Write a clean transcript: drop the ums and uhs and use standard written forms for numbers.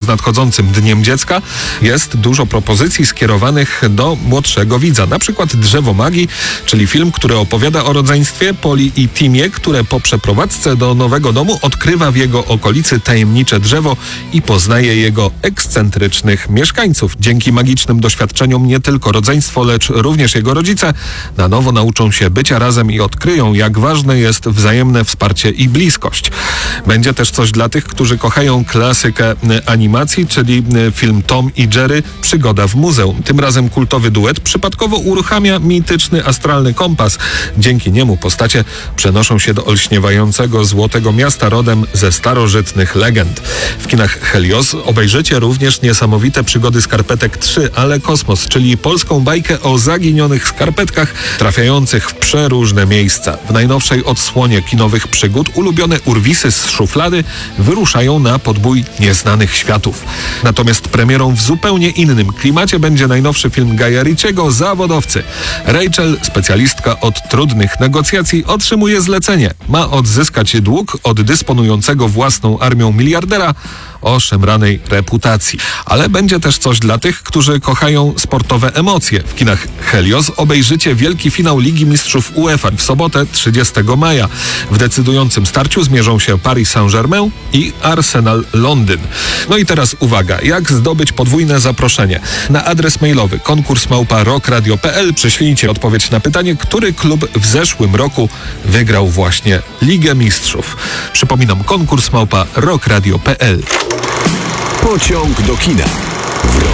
nadchodzącym Dniem Dziecka jest dużo propozycji skierowanych do młodszego widza. Na przykład Drzewo Magii, czyli film, który opowiada o rodzeństwie Poli i Timie, które po przeprowadzce do nowego domu odkrywa w jego okolicy tajemnicze drzewo i poznaje jego ekscentrycznych mieszkańców. Dzięki magicznym doświadczeniom nie tylko rodzeństwo, lecz również jego rodzice na nowo nauczą się bycia razem i odkryją, jak ważne jest wzajemne wsparcie i bliskość. Będzie też coś dla tych, którzy kochają klasykę animacji, czyli film Tom i Jerry Przygoda w muzeum. Tym razem kultowy duet przypadkowo uruchamia mityczny astralny kompas. Dzięki niemu postacie przenoszą się do olśniewającego złotego miasta rodem ze starożytnych legend. W kinach Helios obejrzycie również niesamowite przygody skarpetek 3, ale kosmos, czyli polską bajkę o zaginionych skarpetkach trafiających w przeróżne miejsca. W najnowszej odsłonie kinowych przygód ulubione urwisy z szuflady wyruszają na podbój nieznanych światów. Natomiast premierą w zupełnie innym klimacie będzie najnowszy film Guya Ritchiego Zawodowcy. Rachel, specjalistka od trudnych negocjacji, otrzymuje zlecenie. Ma odzyskać dług od dysponującego własną armią miliardera o szemranej reputacji. Ale będzie też coś dla tych, którzy kochają sportowe emocje. W kinach Helios obejrzycie wielki finał Ligi Mistrzów UEFA w sobotę 30 maja. W decydującym starciu zmierzą się Paris Saint-Germain i Arsenal Londyn. No i teraz uwaga, jak zdobyć podwójne zaproszenie? Na adres mailowy konkurs@rockradio.pl przyślijcie odpowiedź na pytanie, który klub w zeszłym roku wygrał właśnie Ligę Mistrzów. Przypominam, konkurs@rockradio.pl. Pociąg do kina.